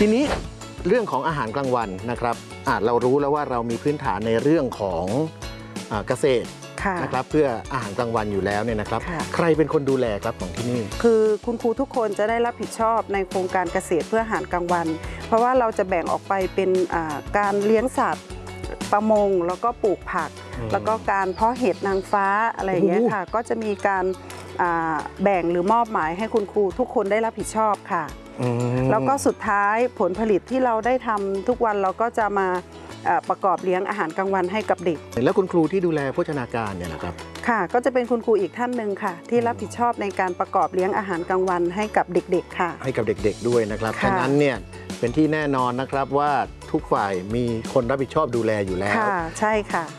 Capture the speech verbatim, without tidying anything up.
ทีนี้เรื่องของอาหารกลางวันนะครับเรารู้แล้วว่าเรามีพื้นฐานในเรื่องของเกษตรนะครับเพื่ออาหารกลางวันอยู่แล้วเนี่ยนะครับใครเป็นคนดูแลครับของที่นี่คือคุณครูทุกคนจะได้รับผิดชอบในโครงการเกษตรเพื่ออาหารกลางวันเพราะว่าเราจะแบ่งออกไปเป็นการเลี้ยงสัตว์ประมงแล้วก็ปลูกผักแล้วก็การเพาะเห็ดนางฟ้าอะไรอย่างเงี้ยค่ะก็จะมีการแบ่งหรือมอบหมายให้คุณครูทุกคนได้รับผิดชอบค่ะแล้วก็สุดท้ายผลผลิตที่เราได้ทำทุกวันเราก็จะมาประกอบเลี้ยงอาหารกลางวันให้กับเด็กแล้วคุณครูที่ดูแลโภชนาการเนี่ยนะครับค่ะก็จะเป็นคุณครูอีกท่านหนึ่งค่ะที่รับผิดชอบในการประกอบเลี้ยงอาหารกลางวันให้กับเด็กๆค่ะให้กับเด็กๆด้วยนะครับฉะนั้นเนี่ยเป็นที่แน่นอนนะครับว่าทุกฝ่ายมีคนรับผิดชอบดูแลอยู่แล้วค่ะใช่ค่ะ